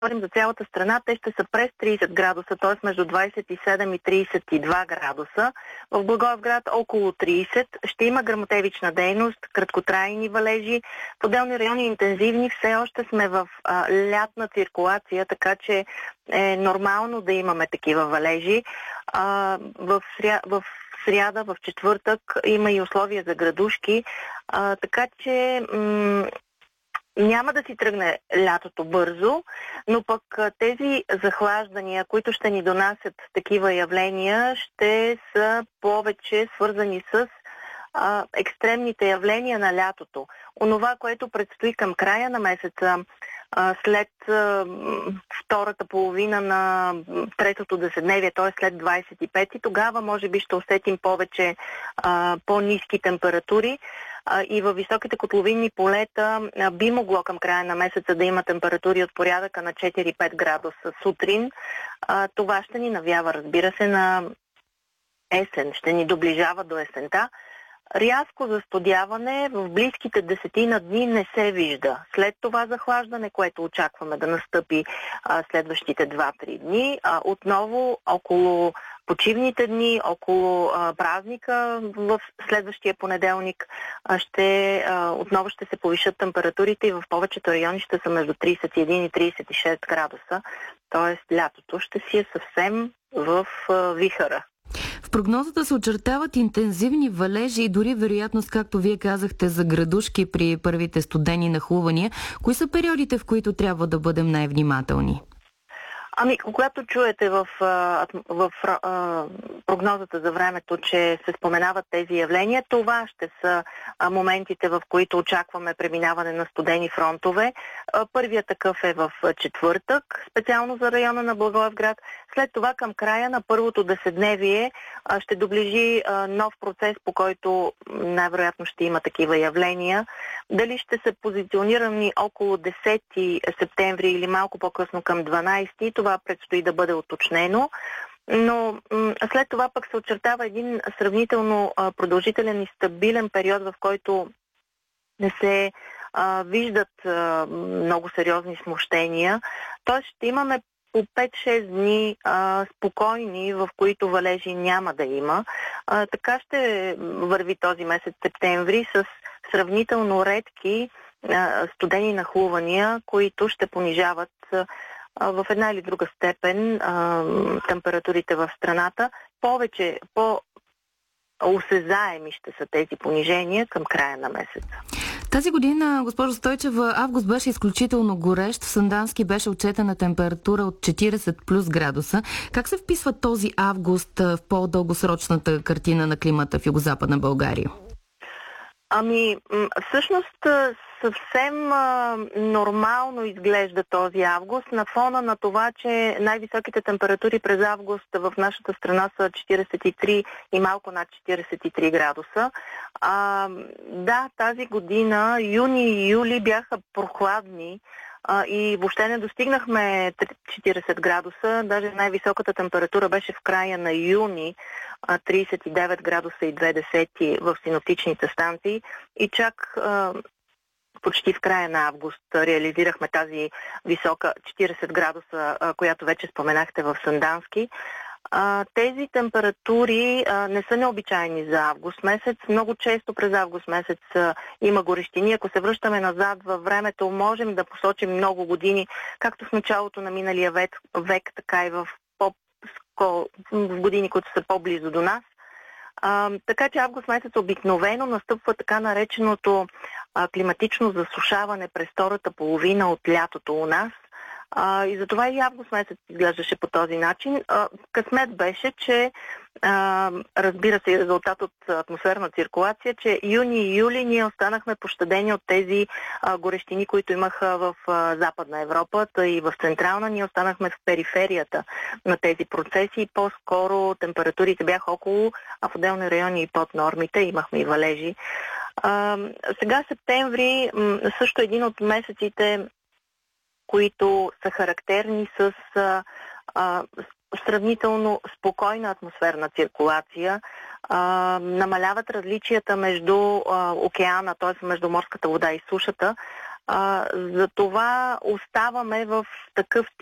говорим за цялата страна, те ще са през 30 градуса, т.е. между 27 и 32 градуса. В Благоевград около 30. Ще има гръмотевична дейност, краткотрайни валежи. В отделни райони интензивни. Все още сме в лятна циркулация, така че е нормално да имаме такива валежи. В сряда, в четвъртък има и условия за градушки, така че няма да си тръгне лятото бързо, но пък тези захлаждания, които ще ни донасят такива явления, ще са повече свързани с екстремните явления на лятото. Онова, което предстои към края на месеца, след втората половина на третото деседневие, т.е. след 25-ти, тогава може би ще усетим повече по-ниски температури и във високите котловинни полета би могло към края на месеца да има температури от порядъка на 4-5 градуса сутрин. Това ще ни навява, разбира се, на есен, ще ни доближава до есента. Рязко застудяване в близките 10 дни не се вижда. След това захлаждане, което очакваме да настъпи следващите 2-3 дни, отново около почивните дни, около празника в следващия понеделник отново ще се повишат температурите и в повечето райони ще са между 31 и 36 градуса. Тоест лятото ще си е съвсем в вихъра. В прогнозата се очертават интензивни валежи и дори вероятност, както вие казахте, за градушки при първите студени нахлувания. Кои са периодите, в които трябва да бъдем най-внимателни? Когато чуете в прогнозата за времето, че се споменават тези явления, това ще са моментите, в които очакваме преминаване на студени фронтове. Първият такъв е в четвъртък, специално за района на Благоевград. След това към края на първото деседневие ще доближи нов процес, по който най-вероятно ще има такива явления. Дали ще се позиционирани около 10 септември или малко по-късно към 12, това предстои да бъде уточнено. Но след това пък се очертава един сравнително продължителен и стабилен период, в който не се виждат много сериозни смущения. Тоест ще имаме по 5-6 дни спокойни, в които валежи няма да има. Така ще върви този месец септември с сравнително редки студени нахлувания, които ще понижават в една или друга степен температурите в страната. Повече, по-осезаеми ще са тези понижения към края на месеца. Тази година, госпожо Стойчева, август беше изключително горещ. В Сандански беше отчетена температура от 40 плюс градуса. Как се вписва този август в по-дългосрочната картина на климата в Югозападна България? Всъщност съвсем нормално изглежда този август на фона на това, че най-високите температури през август в нашата страна са 43 и малко над 43 градуса. Да, тази година юни и юли бяха прохладни и въобще не достигнахме 40 градуса. Даже най-високата температура беше в края на юни, 39 градуса и 2 в синоптичните станции. И чак почти в края на август реализирахме тази висока 40 градуса, която вече споменахте в Сандански. Тези температури не са необичайни за август месец. Много често през август месец има горещини. Ако се връщаме назад във времето, можем да посочим много години, както в началото на миналия век, така и в години, които са по-близо до нас. Така че август месец обикновено настъпва така нареченото климатично засушаване през втората половина от лятото у нас. И затова и август месец изглеждаше по този начин. Късмет беше, че разбира се, резултат от атмосферна циркулация, че юни и юли ние останахме пощадени от тези горещини, които имаха в Западна Европа, и в Централна. Ние останахме в периферията на тези процеси и по-скоро температурите бяха около, а в отделни райони и под нормите. Имахме и валежи. Сега септември също един от месеците, които са характерни с сравнително спокойна атмосферна циркулация, намаляват различията между океана, т.е. между морската вода и сушата. За това оставаме в такъв